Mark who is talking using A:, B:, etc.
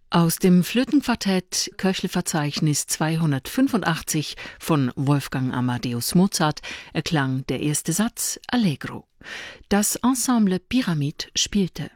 A: Aus dem Flötenquartett Köchelverzeichnis 285 von Wolfgang Amadeus Mozart erklang der erste Satz Allegro. Das Ensemble Pyramid spielte